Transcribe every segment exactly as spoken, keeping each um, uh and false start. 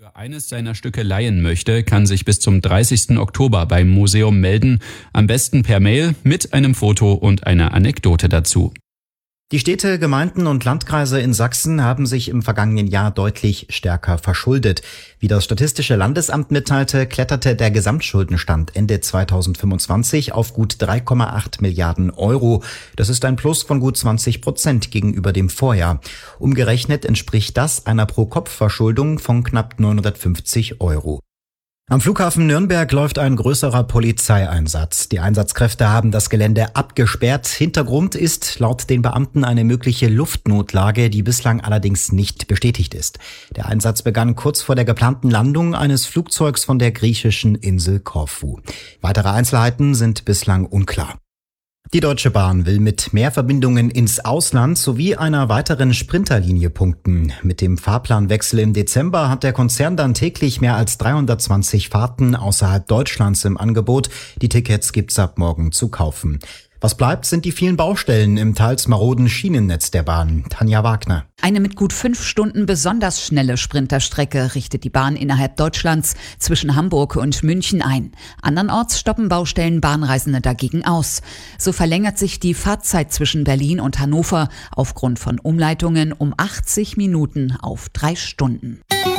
Wer eines seiner Stücke leihen möchte, kann sich bis zum dreißigsten Oktober beim Museum melden. Am besten per Mail mit einem Foto und einer Anekdote dazu. Die Städte, Gemeinden und Landkreise in Sachsen haben sich im vergangenen Jahr deutlich stärker verschuldet. Wie das Statistische Landesamt mitteilte, kletterte der Gesamtschuldenstand Ende zweitausendfünfundzwanzig auf gut drei Komma acht Milliarden Euro. Das ist ein Plus von gut zwanzig Prozent gegenüber dem Vorjahr. Umgerechnet entspricht das einer Pro-Kopf-Verschuldung von knapp neunhundertfünfzig Euro. Am Flughafen Nürnberg läuft ein größerer Polizeieinsatz. Die Einsatzkräfte haben das Gelände abgesperrt. Hintergrund ist laut den Beamten eine mögliche Luftnotlage, die bislang allerdings nicht bestätigt ist. Der Einsatz begann kurz vor der geplanten Landung eines Flugzeugs von der griechischen Insel Korfu. Weitere Einzelheiten sind bislang unklar. Die Deutsche Bahn will mit mehr Verbindungen ins Ausland sowie einer weiteren Sprinterlinie punkten. Mit dem Fahrplanwechsel im Dezember hat der Konzern dann täglich mehr als dreihundertzwanzig Fahrten außerhalb Deutschlands im Angebot. Die Tickets gibt's ab morgen zu kaufen. Was bleibt, sind die vielen Baustellen im teils maroden Schienennetz der Bahn. Tanja Wagner. Eine mit gut fünf Stunden besonders schnelle Sprinterstrecke richtet die Bahn innerhalb Deutschlands zwischen Hamburg und München ein. Andernorts stoppen Baustellen Bahnreisende dagegen aus. So verlängert sich die Fahrzeit zwischen Berlin und Hannover aufgrund von Umleitungen um achtzig Minuten auf drei Stunden.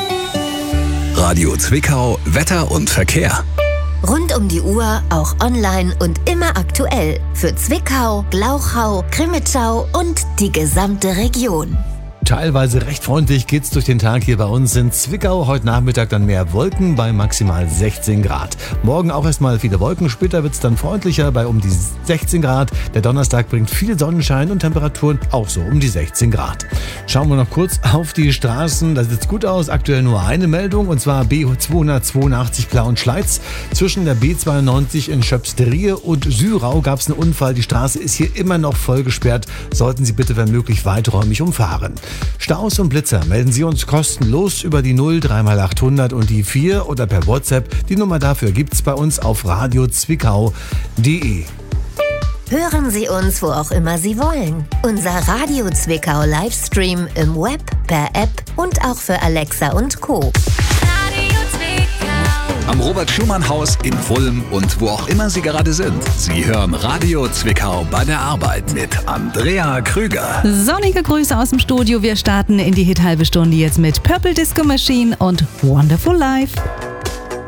Radio Zwickau, Wetter und Verkehr. Rund um die Uhr, auch online und immer aktuell. Für Zwickau, Glauchau, Crimmitschau und die gesamte Region. Teilweise recht freundlich geht's durch den Tag hier bei uns in Zwickau. Heute Nachmittag dann mehr Wolken bei maximal sechzehn Grad. Morgen auch erstmal viele Wolken, später wird's dann freundlicher bei um die sechzehn Grad. Der Donnerstag bringt viel Sonnenschein und Temperaturen auch so um die sechzehn Grad. Schauen wir noch kurz auf die Straßen. Da sieht's gut aus. Aktuell nur eine Meldung und zwar B zweihundertzweiundachtzig Plauen-Schleiz. Zwischen der B zweiundneunzig in Schöpst-Drieh und Syrau gab's einen Unfall. Die Straße ist hier immer noch voll gesperrt. Sollten Sie bitte wenn möglich weiträumig umfahren. Staus und Blitzer melden Sie uns kostenlos über die null drei mal achthundert und die vier oder per WhatsApp. Die Nummer dafür gibt's bei uns auf radio zwickau punkt de. Hören Sie uns, wo auch immer Sie wollen. Unser Radio Zwickau Livestream im Web, per App und auch für Alexa und Co. Am Robert-Schumann-Haus in Fulm und wo auch immer Sie gerade sind. Sie hören Radio Zwickau bei der Arbeit mit Andrea Krüger. Sonnige Grüße aus dem Studio. Wir starten in die Hit-Halbe Stunde jetzt mit Purple Disco Machine und Wonderful Life.